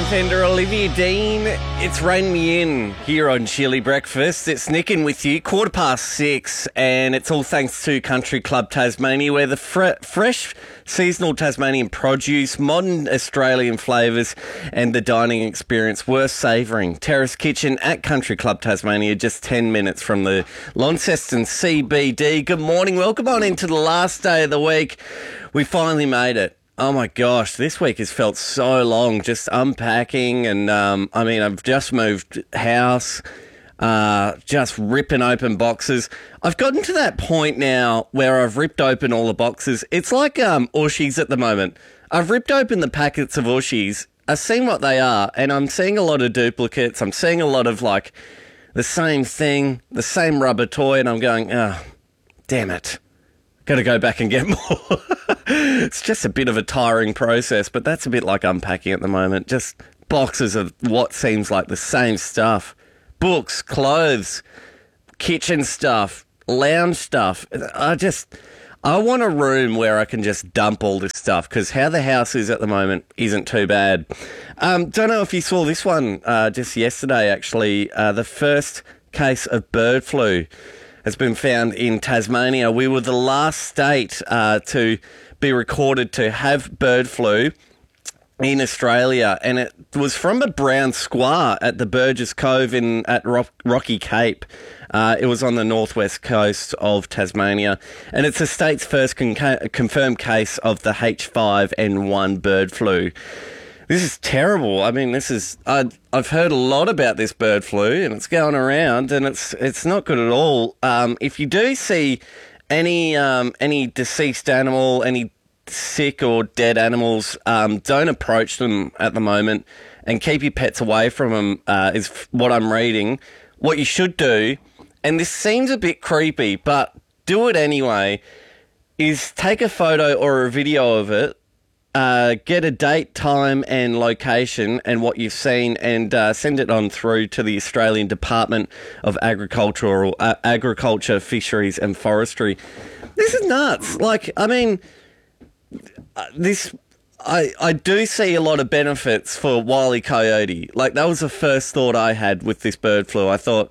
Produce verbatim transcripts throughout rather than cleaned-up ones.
Fender, Olivia Dean. It's Rain Me In here on Chili Breakfast. It's Nick in with you, quarter past six, and it's all thanks to Country Club Tasmania, where the fre- fresh seasonal Tasmanian produce, modern Australian flavours, and the dining experience worth savouring. Terrace Kitchen at Country Club Tasmania, just ten minutes from the Launceston C B D. Good morning, welcome on into the last day of the week. We finally made it. Oh my gosh, this week has felt so long, just unpacking and, um, I mean, I've just moved house, uh, just ripping open boxes. I've gotten to that point now where I've ripped open all the boxes. It's like um, Ooshies at the moment. I've ripped open the packets of Ooshies, I've seen what they are, and I'm seeing a lot of duplicates. I'm seeing a lot of, like, the same thing, the same rubber toy, and I'm going, oh, damn it. Got to go back and get more. It's just a bit of a tiring process, but that's a bit like unpacking at the moment. Just boxes of what seems like the same stuff. Books, clothes, kitchen stuff, lounge stuff. I just, I want a room where I can just dump all this stuff, because how the house is at the moment isn't too bad. Um, don't know if you saw this one uh, just yesterday, actually. Uh, the first case of bird flu has been found in Tasmania. We were the last state uh, to be recorded to have bird flu in Australia, and it was from a brown squaw at the Burgess Cove in at Rock, Rocky Cape. Uh, it was on the northwest coast of Tasmania, and it's the state's first con- confirmed case of the H five N one bird flu. This is terrible. I mean, this is I, I've heard a lot about this bird flu, and it's going around, and it's it's not good at all. Um, if you do see any um, any deceased animal, any sick or dead animals, um, don't approach them at the moment, and keep your pets away from them. Uh, is what I'm reading. What you should do, and this seems a bit creepy, but do it anyway, is take a photo or a video of it. Uh, get a date, time and location and what you've seen, and uh, send it on through to the Australian Department of Agricultural, uh, Agriculture, Fisheries and Forestry. This is nuts. Like, I mean, uh, this... I, I do see a lot of benefits for Wile E. Coyote. Like, that was the first thought I had with this bird flu. I thought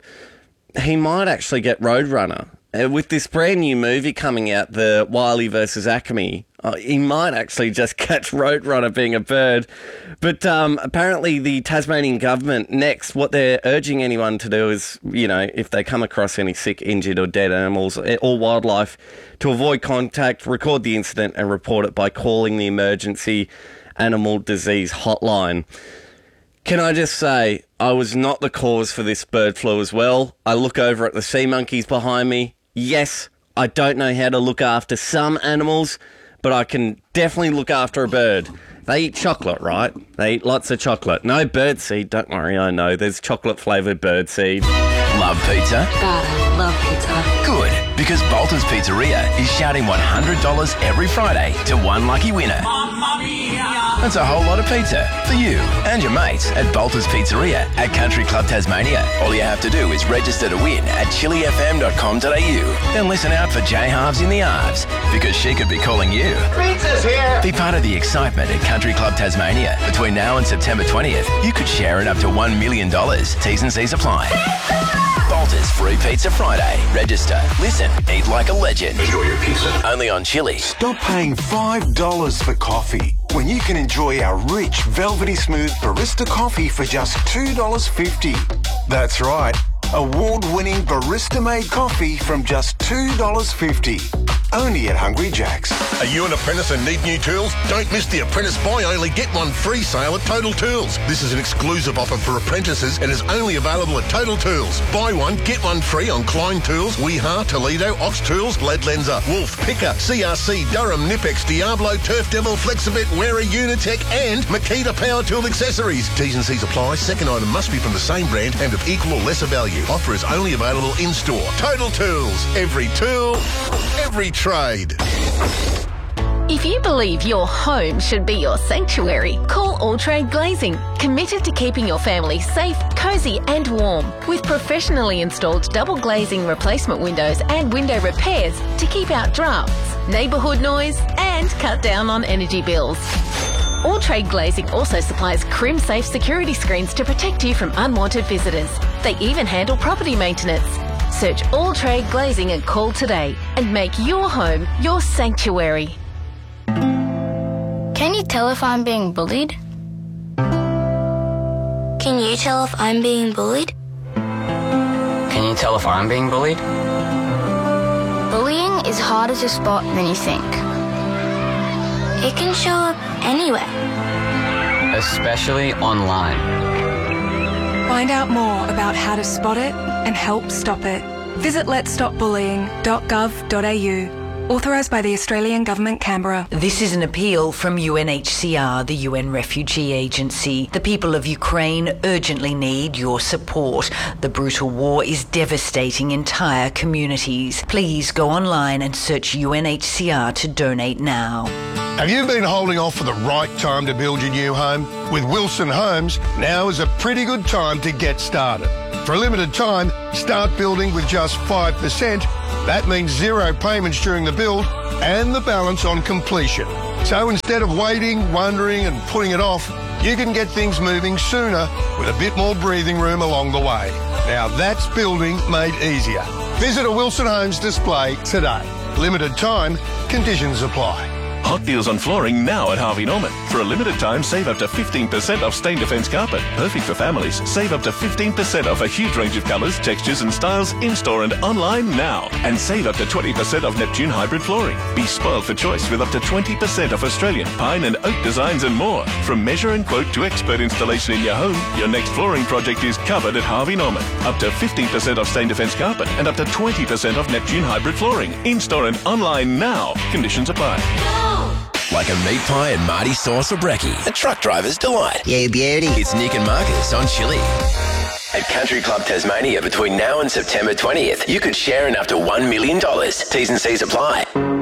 he might actually get Roadrunner. Uh, with this brand new movie coming out, the Wile versus Acme, uh, he might actually just catch Roadrunner being a bird. But um, apparently the Tasmanian government, next, what they're urging anyone to do is, you know, if they come across any sick, injured or dead animals or wildlife, to avoid contact, record the incident and report it by calling the Emergency Animal Disease Hotline. Can I just say, I was not the cause for this bird flu as well. I look over at the sea monkeys behind me. Yes, I don't know how to look after some animals, but I can definitely look after a bird. They eat chocolate, right? They eat lots of chocolate. No birdseed, don't worry, I know. There's chocolate-flavoured birdseed. Love pizza? God, I love pizza. Good, because Bolton's Pizzeria is shouting one hundred dollars every Friday to one lucky winner. Mamma mia! That's a whole lot of pizza for you and your mates at Bolton's Pizzeria at Country Club Tasmania. All you have to do is register to win at chili f m dot com dot a u. Then listen out for J Halves in the Arves, because she could be calling you. Pizza's here! Be part of the excitement at Country Club Tasmania. Between now and September twentieth, you could share in up to one million dollars. T's and C's apply. Bolter's Free Pizza Friday. Register, listen, eat like a legend. Enjoy your pizza. Only on Chili. Stop paying five dollars for coffee when you can enjoy our rich, velvety smooth barista coffee for just two dollars fifty. That's right, award-winning barista-made coffee from just two dollars fifty. Only at Hungry Jack's. Are you an apprentice and need new tools? Don't miss the Apprentice Buy Only Get One Free sale at Total Tools. This is an exclusive offer for apprentices and is only available at Total Tools. Buy one, get one free on Klein Tools, Weeha, Toledo, Ox Tools, Ledlenser, Wolf, Picker, C R C, Durham, Nipex, Diablo, Turf Devil, Flexibit, Wera, Unitech and Makita Power Tool Accessories. T's and C's apply. Second item must be from the same brand and of equal or lesser value. Offer is only available in-store. Total Tools. Every tool, every trade. If you believe your home should be your sanctuary, call All Trade Glazing, committed to keeping your family safe, cosy and warm, with professionally installed double glazing replacement windows and window repairs to keep out drafts, neighbourhood noise and cut down on energy bills. All Trade Glazing also supplies Crim-safe security screens to protect you from unwanted visitors. They even handle property maintenance. Search All Trade Glazing and call today and make your home your sanctuary. Can you tell if I'm being bullied? Can you tell if I'm being bullied? Can you tell if I'm being bullied? Bullying is harder to spot than you think. It can show up anywhere. Especially online. Find out more about how to spot it and help stop it. Visit lets stop bullying dot gov dot a u. Authorised by the Australian Government, Canberra. This is an appeal from U N H C R, the U N Refugee Agency. The people of Ukraine urgently need your support. The brutal war is devastating entire communities. Please go online and search U N H C R to donate now. Have you been holding off for the right time to build your new home? With Wilson Homes, now is a pretty good time to get started. For a limited time, start building with just five percent. That means zero payments during the build and the balance on completion. So instead of waiting, wondering and putting it off, you can get things moving sooner with a bit more breathing room along the way. Now that's building made easier. Visit a Wilson Homes display today. Limited time, conditions apply. Hot deals on flooring now at Harvey Norman. For a limited time, save up to fifteen percent off Stain Defence carpet. Perfect for families. Save up to fifteen percent off a huge range of colours, textures and styles in-store and online now. And save up to twenty percent off Neptune hybrid flooring. Be spoiled for choice with up to twenty percent off Australian, pine and oak designs and more. From measure and quote to expert installation in your home, your next flooring project is covered at Harvey Norman. Up to fifteen percent off Stain Defence carpet and up to twenty percent off Neptune hybrid flooring. In-store and online now. Conditions apply. Like a meat pie and Marty sauce or brekkie. A truck driver's delight. You beauty. It's Nick and Marcus on Chili. At Country Club Tasmania between now and September twentieth, you could share in up to one million dollars. T's and C's apply.